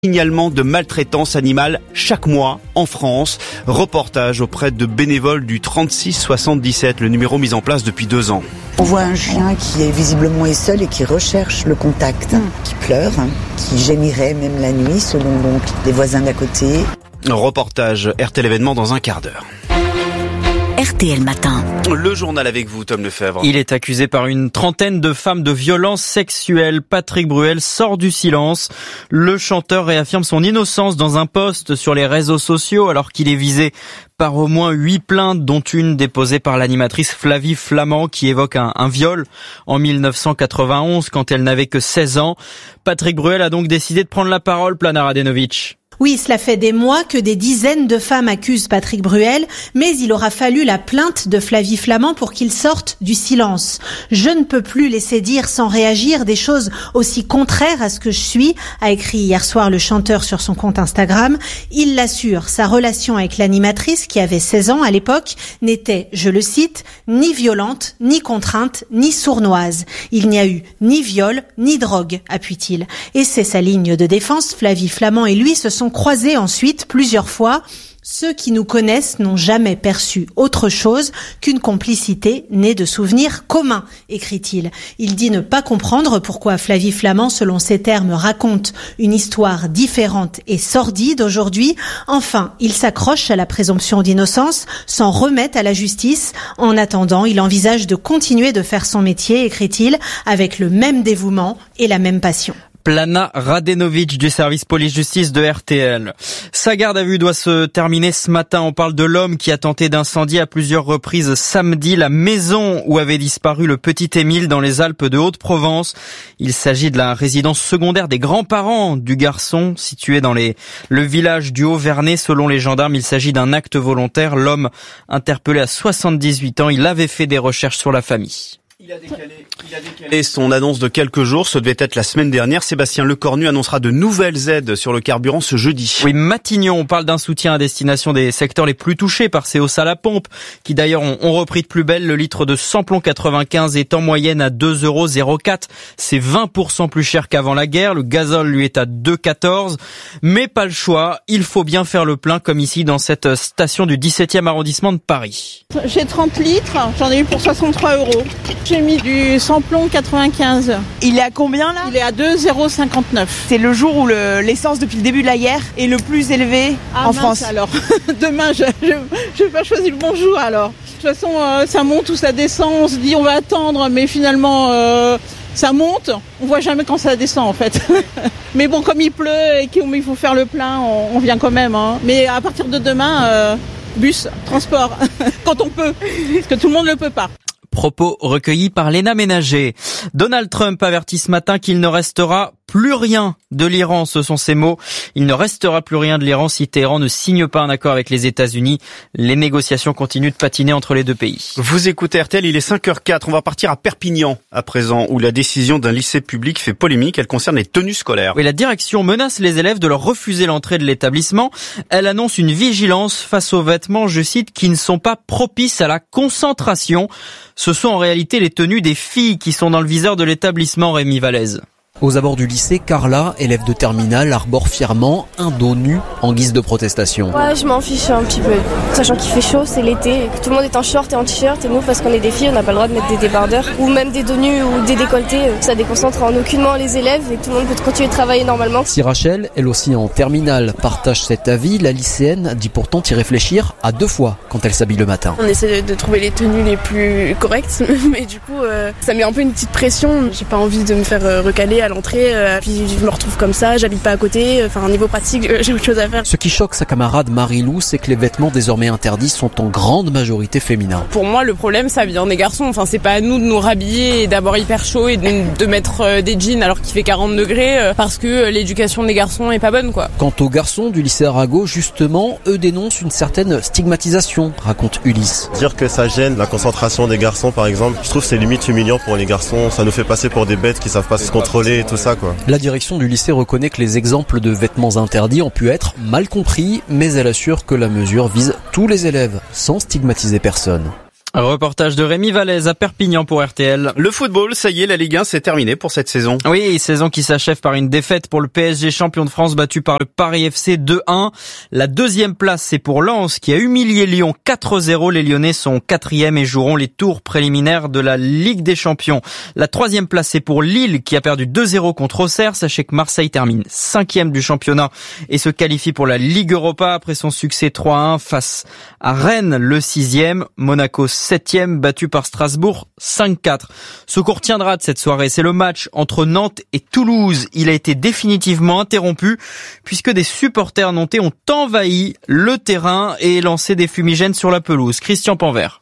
Signalement de maltraitance animale chaque mois en France. Reportage auprès de bénévoles du 3677, le numéro mis en place depuis 2 ans. On voit un chien qui est visiblement seul et qui recherche le contact, qui pleure, qui gémirait même la nuit selon donc les voisins d'à côté. Reportage RTL événement dans un quart d'heure. RTL Matin. Le journal avec vous, Tom Lefebvre. Il est accusé par une trentaine de femmes de violences sexuelles. Patrick Bruel sort du silence. Le chanteur réaffirme son innocence dans un post sur les réseaux sociaux alors qu'il est visé par au moins 8 plaintes, dont une déposée par l'animatrice Flavie Flament qui évoque un viol en 1991 quand elle n'avait que 16 ans. Patrick Bruel a donc décidé de prendre la parole, Plana Radenovic. Oui, cela fait des mois que des dizaines de femmes accusent Patrick Bruel, mais il aura fallu la plainte de Flavie Flament pour qu'il sorte du silence. Je ne peux plus laisser dire sans réagir des choses aussi contraires à ce que je suis, a écrit hier soir le chanteur sur son compte Instagram. Il l'assure, sa relation avec l'animatrice, qui avait 16 ans à l'époque, n'était, je le cite, ni violente, ni contrainte, ni sournoise. Il n'y a eu ni viol, ni drogue, appuie-t-il. Et c'est sa ligne de défense. Flavie Flament et lui se sont croisés ensuite plusieurs fois. Ceux qui nous connaissent n'ont jamais perçu autre chose qu'une complicité née de souvenirs communs, écrit-il. Il dit ne pas comprendre pourquoi Flavie Flament, selon ses termes, raconte une histoire différente et sordide aujourd'hui. Enfin, il s'accroche à la présomption d'innocence, s'en remet à la justice. En attendant, il envisage de continuer de faire son métier, écrit-il, avec le même dévouement et la même passion. Plana Radenovic du service police-justice de RTL. Sa garde à vue doit se terminer ce matin. On parle de l'homme qui a tenté d'incendier à plusieurs reprises samedi la maison où avait disparu le petit Émile dans les Alpes de Haute-Provence. Il s'agit de la résidence secondaire des grands-parents du garçon située dans le village du Haut-Vernay. Selon les gendarmes, il s'agit d'un acte volontaire. L'homme, interpellé à 78 ans, il avait fait des recherches sur la famille. Il a décalé son annonce de quelques jours, ce devait être la semaine dernière. Sébastien Lecornu annoncera de nouvelles aides sur le carburant ce jeudi. Oui, Matignon, on parle d'un soutien à destination des secteurs les plus touchés par ces hausses à la pompe, qui d'ailleurs ont repris de plus belle. Le litre de samplon 95 est en moyenne à 2,04 €. C'est 20% plus cher qu'avant la guerre. Le gazole, lui, est à 2,14 €. Mais pas le choix, il faut bien faire le plein, comme ici dans cette station du 17e arrondissement de Paris. J'ai 30 litres, j'en ai eu pour 63 €. J'ai mis du samplon 95. Il est à combien là ? Il est à 2,59 €. C'est le jour où l'essence depuis le début de la guerre est le plus élevé en France. Alors, demain je vais pas choisir le bon jour alors. De toute façon, ça monte ou ça descend, on se dit on va attendre, mais finalement ça monte, on voit jamais quand ça descend en fait. Mais bon, comme il pleut et qu'il faut faire le plein, on vient quand même. Hein. Mais à partir de demain, bus, transport, quand on peut, parce que tout le monde ne le peut pas. Propos recueillis par Léna Ménager. Donald Trump avertit ce matin qu'il ne restera plus rien de l'Iran, ce sont ses mots. Il ne restera plus rien de l'Iran si Téhéran ne signe pas un accord avec les États-Unis. Les négociations continuent de patiner entre les deux pays. Vous écoutez RTL, il est 5h04. On va partir à Perpignan à présent, où la décision d'un lycée public fait polémique. Elle concerne les tenues scolaires. Oui, la direction menace les élèves de leur refuser l'entrée de l'établissement. Elle annonce une vigilance face aux vêtements, je cite, qui ne sont pas propices à la concentration. Ce sont en réalité les tenues des filles qui sont dans le viseur de l'établissement, Rémi Vallès. Aux abords du lycée, Carla, élève de terminale, arbore fièrement un dos nu en guise de protestation. Ouais, je m'en fiche un petit peu. Sachant qu'il fait chaud, c'est l'été, et que tout le monde est en short et en t-shirt, et nous, parce qu'on est des filles, on n'a pas le droit de mettre des débardeurs, ou même des dos nus ou des décolletés. Ça déconcentre en aucunement les élèves et tout le monde peut continuer de travailler normalement. Si Rachel, elle aussi en terminale, partage cet avis, la lycéenne dit pourtant y réfléchir à 2 fois quand elle s'habille le matin. On essaie de trouver les tenues les plus correctes, mais du coup, ça met un peu une petite pression. J'ai pas envie de me faire recaler à l'entrée, puis je me retrouve comme ça, j'habite pas à côté, enfin niveau pratique, j'ai autre chose à faire. Ce qui choque sa camarade Marie-Lou, c'est que les vêtements désormais interdits sont en grande majorité féminins. Pour moi, le problème, ça vient des garçons. Enfin, c'est pas à nous de nous rhabiller et d'avoir hyper chaud et de mettre des jeans alors qu'il fait 40 degrés parce que l'éducation des garçons est pas bonne, quoi. Quant aux garçons du lycée Arago, justement, eux dénoncent une certaine stigmatisation, raconte Ulysse. Dire que ça gêne la concentration des garçons, par exemple, je trouve que c'est limite humiliant pour les garçons. Ça nous fait passer pour des bêtes qui savent pas se contrôler et tout ça, quoi. La direction du lycée reconnaît que les exemples de vêtements interdits ont pu être mal compris, mais elle assure que la mesure vise tous les élèves, sans stigmatiser personne. Reportage de Rémi Vallès à Perpignan pour RTL. Le football, ça y est, la Ligue 1, c'est terminé pour cette saison. Oui, saison qui s'achève par une défaite pour le PSG champion de France battu par le Paris FC 2-1. La deuxième place, c'est pour Lens qui a humilié Lyon 4-0. Les Lyonnais sont 4e et joueront les tours préliminaires de la Ligue des Champions. La troisième place, c'est pour Lille qui a perdu 2-0 contre Auxerre. Sachez que Marseille termine 5e du championnat et se qualifie pour la Ligue Europa après son succès 3-1 face à Rennes, le 6e. Monaco 7e, battu par Strasbourg 5-4. Ce qu'on retiendra de cette soirée, c'est le match entre Nantes et Toulouse. Il a été définitivement interrompu puisque des supporters nantais ont envahi le terrain et lancé des fumigènes sur la pelouse. Christian Panvert.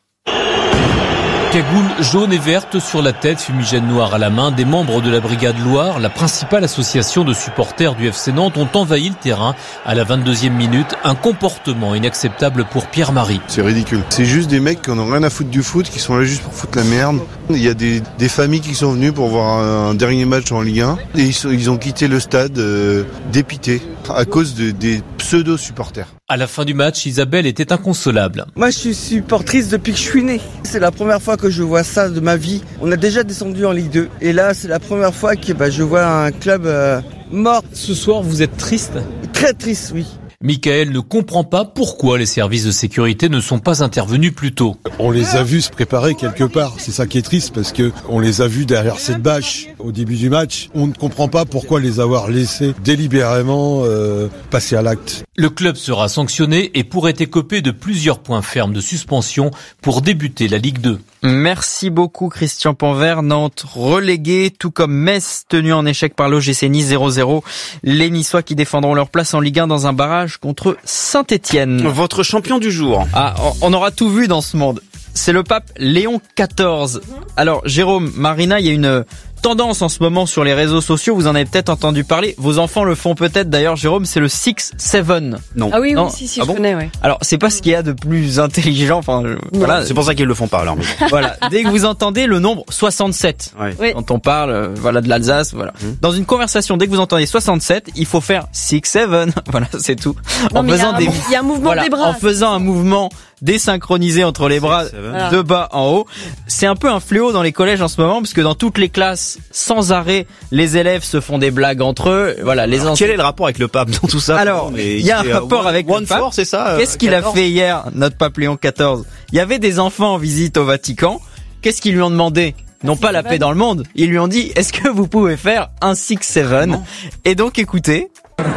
Cagoule jaune et verte sur la tête, fumigène noir à la main, des membres de la Brigade Loire, la principale association de supporters du FC Nantes, ont envahi le terrain à la 22e minute. Un comportement inacceptable pour Pierre-Marie. C'est ridicule. C'est juste des mecs qui en ont rien à foutre du foot, qui sont là juste pour foutre la merde. Il y a des familles qui sont venues pour voir un dernier match en Ligue 1 et ils ont quitté le stade dépités à cause des pseudo-supporters. À la fin du match, Isabelle était inconsolable. Moi, je suis supportrice depuis que je suis né. C'est la première fois que je vois ça de ma vie. On a déjà descendu en Ligue 2. Et là, c'est la première fois que je vois un club mort. Ce soir, vous êtes triste ? Très triste, oui. Michael ne comprend pas pourquoi les services de sécurité ne sont pas intervenus plus tôt. On les a vus se préparer quelque part. C'est ça qui est triste parce que on les a vus derrière cette bâche au début du match. On ne comprend pas pourquoi les avoir laissés délibérément passer à l'acte. Le club sera sanctionné et pourrait écoper de plusieurs points fermes de suspension pour débuter la Ligue 2. Merci beaucoup Christian Panvert. Nantes relégué, tout comme Metz tenu en échec par l'OGC Nice 0-0. Les Niçois qui défendront leur place en Ligue 1 dans un barrage contre Saint-Étienne. Votre champion du jour. Ah, on aura tout vu dans ce monde. C'est le pape Léon XIV. Alors Jérôme, Marina, il y a une tendance en ce moment sur les réseaux sociaux, vous en avez peut-être entendu parler. Vos enfants le font peut-être d'ailleurs, Jérôme, c'est le 6-7. Non. Ah oui, non. Si, je connais, ouais. Alors, c'est pas ce qu'il y a de plus intelligent, enfin, voilà. C'est pour ça qu'ils le font pas, alors. Voilà. Dès que vous entendez le nombre 67, ouais. Quand on parle, de l'Alsace, voilà. Dans une conversation, dès que vous entendez 67, il faut faire 6-7. Voilà, c'est tout. Non, il y a un mouvement des bras. En faisant un mouvement désynchronisé entre les bras de bas en haut. C'est un peu un fléau dans les collèges en ce moment, parce que dans toutes les classes, sans arrêt, les élèves se font des blagues entre eux. Voilà, quel est le rapport avec le pape dans tout ça? Alors, il y a un rapport avec le pape. C'est ça. Qu'est-ce qu'il a fait hier, notre pape Léon XIV? Il y avait des enfants en visite au Vatican. Qu'est-ce qu'ils lui ont demandé? Non pas la paix dans le monde. Ils lui ont dit, est-ce que vous pouvez faire un 6-7? Et donc, écoutez.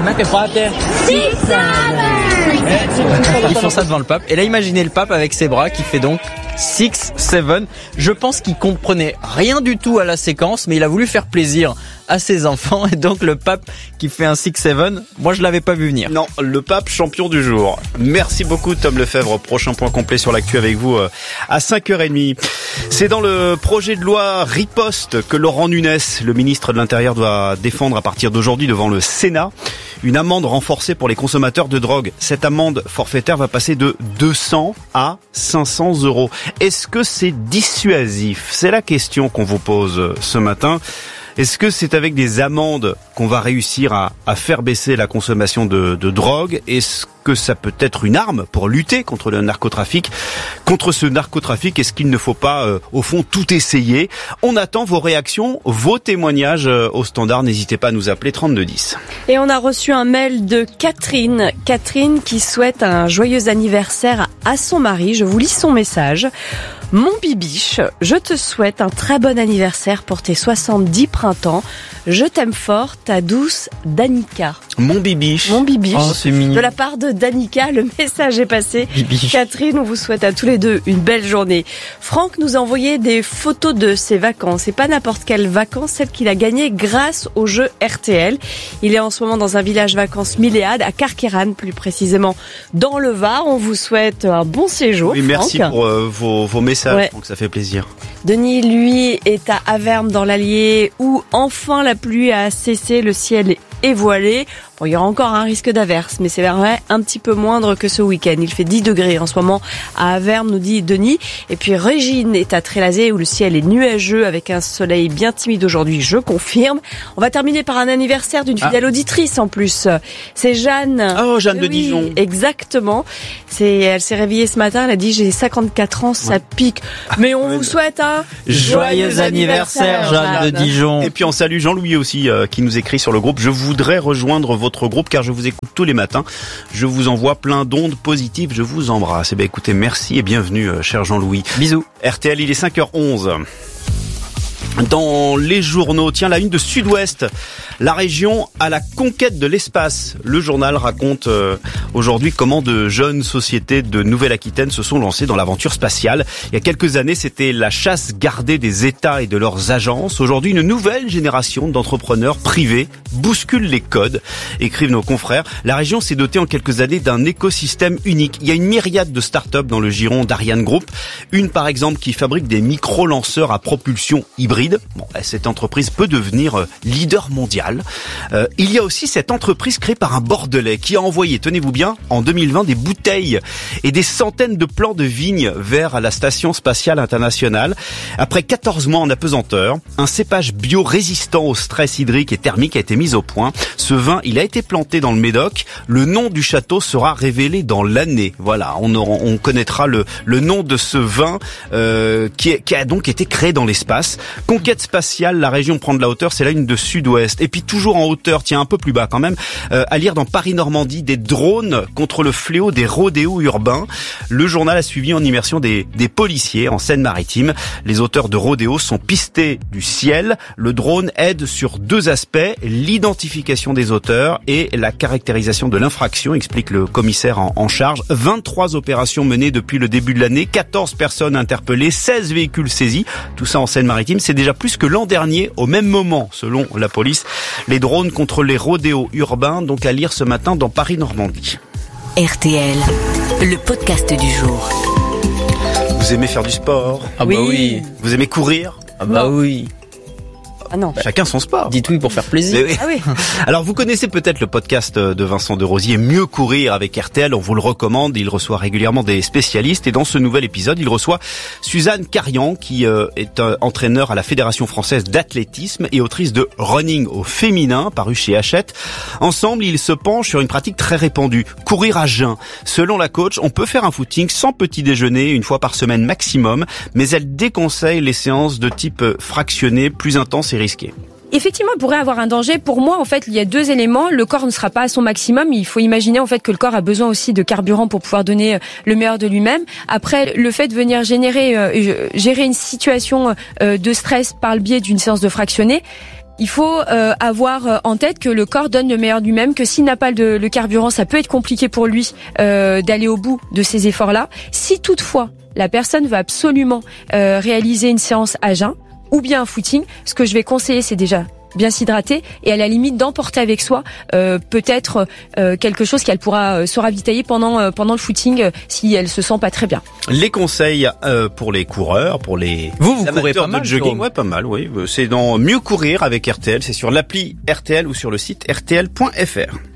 Ils font ça devant le pape. Et là, imaginez le pape avec ses bras qui fait donc 6-7. Je pense qu'il comprenait rien du tout à la séquence, mais il a voulu faire plaisir à ses enfants. Et donc le pape qui fait un 6-7, moi je l'avais pas vu venir. Non, le pape champion du jour. Merci beaucoup Tom Lefebvre. Prochain point complet sur l'actu avec vous à 5h30. C'est dans le projet de loi Riposte que Laurent Nunez, le ministre de l'Intérieur, doit défendre à partir d'aujourd'hui devant le Sénat. Une amende renforcée pour les consommateurs de drogue. Cette amende forfaitaire va passer de 200 à 500 euros. Est-ce que c'est dissuasif? C'est la question qu'on vous pose ce matin. Est-ce que c'est avec des amendes qu'on va réussir à faire baisser la consommation de drogue? Est-ce que ça peut être une arme pour lutter contre le narcotrafic? Contre ce narcotrafic, est-ce qu'il ne faut pas, au fond, tout essayer? On attend vos réactions, vos témoignages au standard. N'hésitez pas à nous appeler 3210. Et on a reçu un mail de Catherine. Catherine qui souhaite un joyeux anniversaire à son mari. Je vous lis son message. Mon bibiche, je te souhaite un très bon anniversaire pour tes 70 printemps. Je t'aime fort, ta douce Danica. Mon bibiche. Mon bibiche. Oh, c'est mignon. De la part de Danica, le message est passé. Bibiche. Catherine, on vous souhaite à tous les deux une belle journée. Franck nous a envoyé des photos de ses vacances. Et pas n'importe quelles vacances, celles qu'il a gagnées grâce au jeu RTL. Il est en ce moment dans un village vacances Milléade, à Carqueiranne, plus précisément dans le Var. On vous souhaite un bon séjour. Oui, merci Franck. pour vos messages. Ouais. Donc ça fait plaisir. Denis, lui, est à Avermes dans l'Allier où enfin la pluie a cessé, le ciel est voilé. Bon, il y aura encore un risque d'averse, mais c'est vrai un petit peu moindre que ce week-end. Il fait 10 degrés en ce moment à Avermes, nous dit Denis. Et puis Régine est à Trélazé où le ciel est nuageux avec un soleil bien timide aujourd'hui, je confirme. On va terminer par un anniversaire d'une fidèle auditrice en plus. C'est Jeanne. Oh, Jeanne de Dijon. Exactement. Elle s'est réveillée ce matin, elle a dit j'ai 54 ans, ça pique. Mais on vous souhaite un joyeux anniversaire Jeanne de Dijon. Et puis on salue Jean-Louis aussi qui nous écrit sur le groupe. Je voudrais rejoindre votre groupe car je vous écoute tous les matins. Je vous envoie plein d'ondes positives. Je vous embrasse. Eh bien écoutez, merci et bienvenue cher Jean-Louis. Bisous. RTL, il est 5h11. Dans les journaux, tiens, la une de Sud-Ouest, la région à la conquête de l'espace. Le journal raconte aujourd'hui comment de jeunes sociétés de Nouvelle-Aquitaine se sont lancées dans l'aventure spatiale. Il y a quelques années, c'était la chasse gardée des États et de leurs agences. Aujourd'hui, une nouvelle génération d'entrepreneurs privés bouscule les codes, écrivent nos confrères. La région s'est dotée en quelques années d'un écosystème unique. Il y a une myriade de start-up dans le giron d'Ariane Group. Une, par exemple, qui fabrique des micro-lanceurs à propulsion hybride. Bon, cette entreprise peut devenir leader mondial. Il y a aussi cette entreprise créée par un Bordelais qui a envoyé, tenez-vous bien, en 2020 des bouteilles et des centaines de plants de vignes vers la Station Spatiale Internationale. Après 14 mois en apesanteur, un cépage bio résistant au stress hydrique et thermique a été mis au point. Ce vin, il a été planté dans le Médoc. Le nom du château sera révélé dans l'année. Voilà, on connaîtra le nom de ce vin qui a donc été créé dans l'espace. Conquête spatiale, la région prend de la hauteur, c'est la une de Sud-Ouest. Et puis toujours en hauteur, tiens un peu plus bas quand même, à lire dans Paris-Normandie, des drones contre le fléau des rodéos urbains. Le journal a suivi en immersion des policiers en Seine-Maritime. Les auteurs de rodéos sont pistés du ciel. Le drone aide sur deux aspects, l'identification des auteurs et la caractérisation de l'infraction, explique le commissaire en charge. 23 opérations menées depuis le début de l'année, 14 personnes interpellées, 16 véhicules saisis. Tout ça en Seine-Maritime, c'est déjà plus que l'an dernier au même moment, selon la police. Les drones contre les rodéos urbains, donc à lire ce matin dans Paris-Normandie. RTL, le podcast du jour. Vous aimez faire du sport? Ah bah oui. Vous aimez courir? Ah bah oui. Ah non. Chacun son sport. Dites oui pour faire plaisir. Oui. Ah oui. Alors vous connaissez peut-être le podcast de Vincent de Rosier, Mieux courir avec RTL, on vous le recommande, il reçoit régulièrement des spécialistes et dans ce nouvel épisode, il reçoit Suzanne Carian qui est entraîneur à la Fédération française d'athlétisme et autrice de Running au féminin, paru chez Hachette. Ensemble, ils se penchent sur une pratique très répandue, courir à jeun. Selon la coach, on peut faire un footing sans petit déjeuner une fois par semaine maximum, mais elle déconseille les séances de type fractionné, plus intense et risqué. Effectivement, il pourrait avoir un danger. Pour moi, en fait, il y a deux éléments. Le corps ne sera pas à son maximum. Il faut imaginer, en fait, que le corps a besoin aussi de carburant pour pouvoir donner le meilleur de lui-même. Après, le fait de venir gérer une situation de stress par le biais d'une séance de fractionné, il faut avoir en tête que le corps donne le meilleur de lui-même, que s'il n'a pas le carburant, ça peut être compliqué pour lui d'aller au bout de ces efforts-là. Si toutefois, la personne veut absolument réaliser une séance à jeun, ou bien un footing, ce que je vais conseiller, c'est déjà bien s'hydrater et à la limite d'emporter avec soi peut-être quelque chose qu'elle pourra se ravitailler pendant le footing si elle se sent pas très bien. Les conseils pour les coureurs, pour les vous amateurs courez pas de mal, jogging, ouais, pas mal, oui. C'est dans Mieux courir avec RTL, c'est sur l'appli RTL ou sur le site rtl.fr.